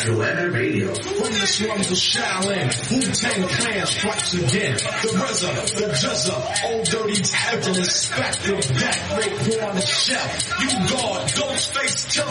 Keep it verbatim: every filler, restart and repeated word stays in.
Weather Radio. From the slums of Shaolin, Wu-Tang Clan strikes again. The R Z A, the Juzza, Old Dirty Tag, the respect of that, break on the shelf. You guard, Ghostface, killer.